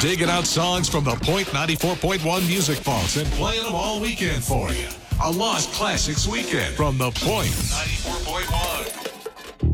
Digging out songs from the Point 94.1 Music Vaults and playing them all weekend for you. A Lost Classics Weekend from the Point 94.1.